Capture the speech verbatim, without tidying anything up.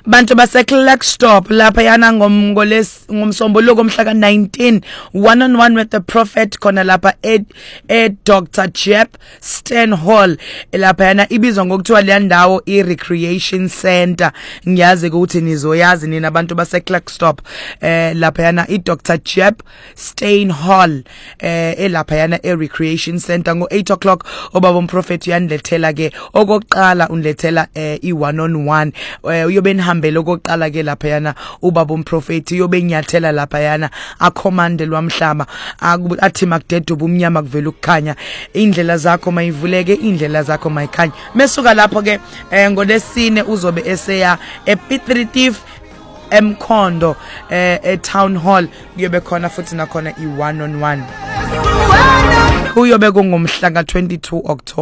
bantu base Klerksdorp lapha yana ngomngoles ngomsombuluko umhla ka nineteen one on one with the prophet khona lapha ed ed Doctor Jep Stan Hall lapha yana ibizwa ngokuthiwa le ndawo i recreation center ngiyazi ukuthi nizoyazi nina abantu base Klerksdorp eh lapha yana i Doctor Jep Stan Hall eh elapha yana e recreation center ngo eight o'clock obaba umprofeti yanilethela ke okokuqala unilethela eh i one on one uyobe nihambele okokuqala ke lapha yana ubaba umprofeti uyobe nyathela lapha yana a commande lwamhlaba athi makudede ubumnyama kuvela ukukhanya indlela zakho mayivuleke indlela zakho mayikhanya mesuka lapho ke ngolesine uzobe eseya ePitritif eMkhondo eh e town hall kuyobe khona futhi nakhona i one on one uyobe kungumhla ka twenty-two October.